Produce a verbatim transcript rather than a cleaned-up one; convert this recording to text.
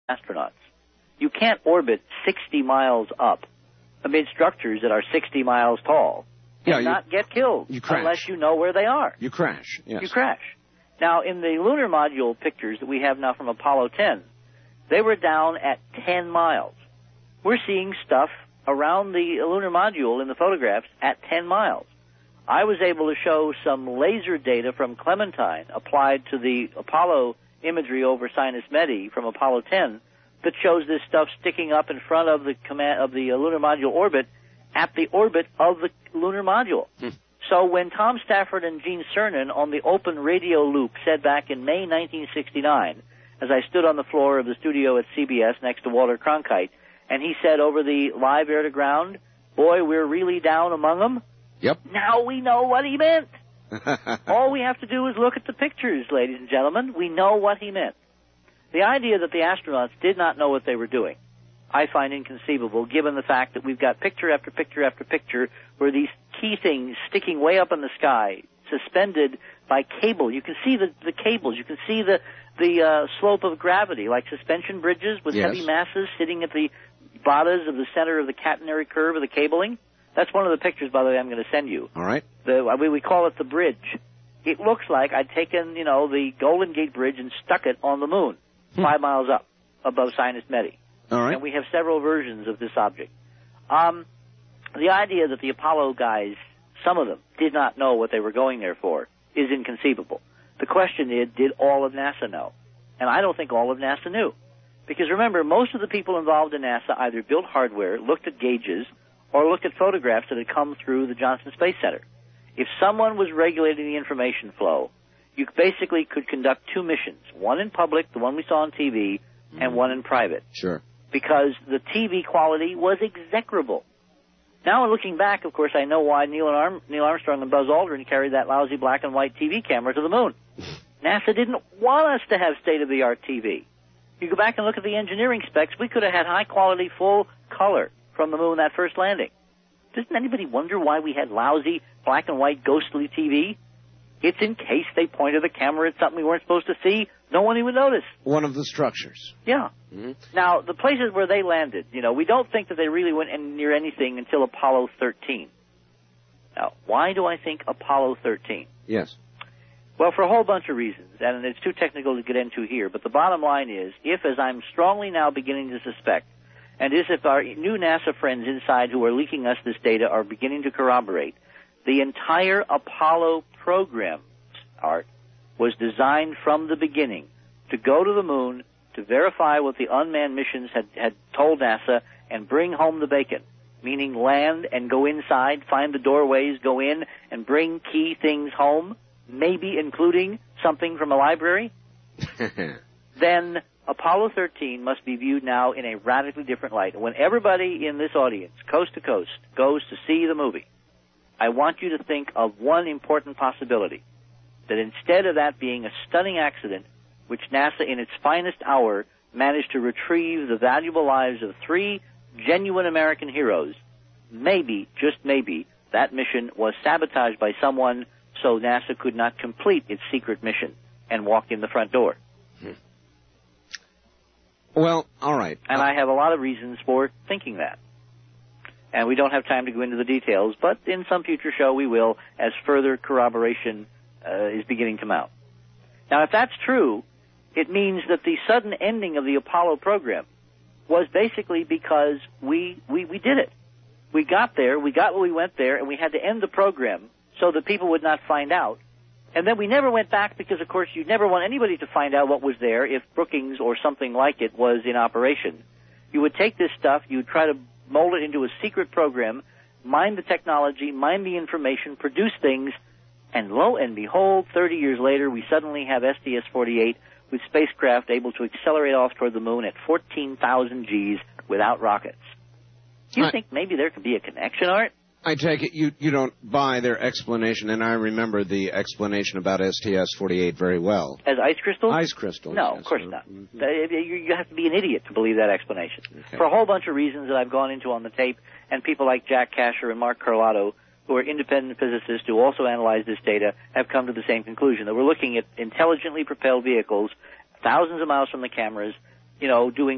astronauts. You can't orbit sixty miles up amid structures that are sixty miles tall and yeah, you, not get killed you crash. unless you know where they are. You crash, yes. You crash. Now, in the lunar module pictures that we have now from Apollo ten, they were down at ten miles. We're seeing stuff around the lunar module in the photographs at ten miles. I was able to show some laser data from Clementine applied to the Apollo imagery over Sinus Medi from Apollo ten that shows this stuff sticking up in front of the command of the uh, lunar module orbit at the orbit of the lunar module. Hmm. So when Tom Stafford and Gene Cernan on the open radio loop said back in May nineteen sixty-nine, as I stood on the floor of the studio at C B S next to Walter Cronkite, and he said over the live air-to-ground, boy, we're really down among them. Yep. Now we know what he meant. All we have to do is look at the pictures, ladies and gentlemen. We know what he meant. The idea that the astronauts did not know what they were doing, I find inconceivable, given the fact that we've got picture after picture after picture where these key things sticking way up in the sky, suspended by cable. You can see the, the cables. You can see the, the uh, slope of gravity, like suspension bridges with yes. heavy masses sitting at the bottoms of the center of the catenary curve of the cabling. That's one of the pictures, by the way, I'm going to send you. All right. The, we, we call it the bridge. It looks like I'd taken, you know, the Golden Gate Bridge and stuck it on the moon, hmm. five miles up above Sinus Medi. All right. And we have several versions of this object. Um, the idea that the Apollo guys, some of them, did not know what they were going there for is inconceivable. The question is, did all of NASA know? And I don't think all of NASA knew. Because remember, most of the people involved in NASA either built hardware, looked at gauges, or looked at photographs that had come through the Johnson Space Center. If someone was regulating the information flow, you basically could conduct two missions, one in public, the one we saw on T V, mm-hmm. and one in private. Sure. Because the T V quality was execrable. Now, looking back, of course, I know why Neil, and Arm, Neil Armstrong and Buzz Aldrin carried that lousy black and white T V camera to the moon. NASA didn't want us to have state-of-the-art T V. You go back and look at the engineering specs, we could have had high-quality, full color from the moon that first landing. Doesn't anybody wonder why we had lousy black and white ghostly T V? It's in case they pointed the camera at something we weren't supposed to see. No one even noticed. One of the structures. Yeah. Mm-hmm. Now, the places where they landed, you know, we don't think that they really went near anything until Apollo thirteen. Now, why do I think Apollo thirteen? Yes. Well, for a whole bunch of reasons, and it's too technical to get into here, but the bottom line is, if, as I'm strongly now beginning to suspect, and as if our new NASA friends inside who are leaking us this data are beginning to corroborate, the entire Apollo program, Art, was designed from the beginning to go to the moon, to verify what the unmanned missions had, had told NASA, and bring home the bacon, meaning land and go inside, find the doorways, go in, and bring key things home, maybe including something from a library. Then Apollo thirteen must be viewed now in a radically different light. When everybody in this audience, coast to coast, goes to see the movie, I want you to think of one important possibility, that instead of that being a stunning accident, which NASA in its finest hour managed to retrieve the valuable lives of three genuine American heroes, maybe, just maybe, that mission was sabotaged by someone so NASA could not complete its secret mission and walk in the front door. Hmm. Well, all right. And uh, I have a lot of reasons for thinking that. And we don't have time to go into the details, but in some future show we will, as further corroboration uh, is beginning to mount. Now, if that's true, it means that the sudden ending of the Apollo program was basically because we, we, we did it. We got there, we got what we went there, and we had to end the program so that people would not find out. And then we never went back because, of course, you never want anybody to find out what was there if Brookings or something like it was in operation. You would take this stuff, you would try to mold it into a secret program, mine the technology, mine the information, produce things, and lo and behold, thirty years later, we suddenly have S T S forty-eight with spacecraft able to accelerate off toward the moon at fourteen thousand G's without rockets. Do you I, think maybe there could be a connection, Art? I take it you, you don't buy their explanation, and I remember the explanation about S T S forty-eight very well. As ice crystals? Ice crystals. No, yes, of course sir. not. Mm-hmm. You have to be an idiot to believe that explanation. Okay. For a whole bunch of reasons that I've gone into on the tape, and people like Jack Kasher and Mark Carlotto, who are independent physicists who also analyze this data, have come to the same conclusion, that we're looking at intelligently propelled vehicles thousands of miles from the cameras, you know, doing